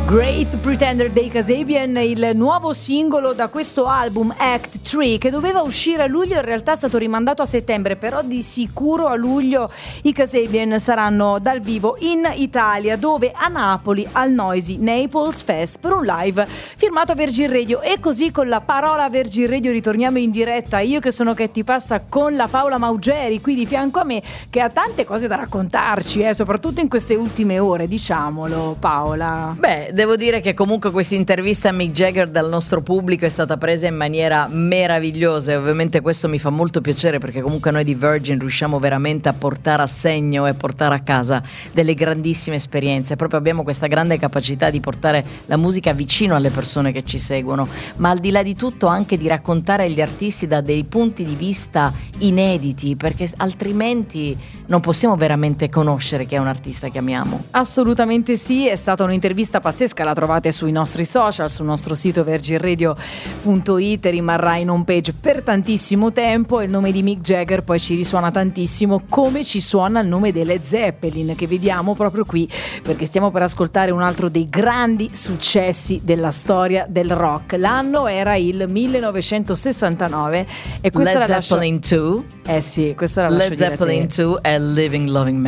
Great Pretender dei Kasabian, il nuovo singolo da questo album Act 3 che doveva uscire a luglio, in realtà è stato rimandato a settembre, però di sicuro a luglio i Kasabian saranno dal vivo in Italia, dove a Napoli al Noisy Naples Fest per un live firmato a Virgin Radio. E così con la parola Virgin Radio ritorniamo in diretta, io che sono Chetti Passa con la Paola Maugeri qui di fianco a me, che ha tante cose da raccontarci, soprattutto in queste ultime ore, diciamolo Paola. Beh, devo dire che comunque questa intervista a Mick Jagger dal nostro pubblico è stata presa in maniera meravigliosa e ovviamente questo mi fa molto piacere, perché comunque noi di Virgin riusciamo veramente a portare a segno e portare a casa delle grandissime esperienze. Proprio abbiamo questa grande capacità di portare la musica vicino alle persone che ci seguono, ma al di là di tutto anche di raccontare gli artisti da dei punti di vista inediti, perché altrimenti non possiamo veramente conoscere chi è un artista che amiamo. Assolutamente sì, è stata un'intervista pazzesca, la trovate sui nostri social, sul nostro sito virginradio.it, rimarrà in home page per tantissimo tempo. Il nome di Mick Jagger poi ci risuona tantissimo, come ci suona il nome delle Zeppelin, che vediamo proprio qui, perché stiamo per ascoltare un altro dei grandi successi della storia del rock. L'anno era il 1969 e questa Led era Zeppelin 2. sì, questa era la Led Zeppelin 2 è Living Loving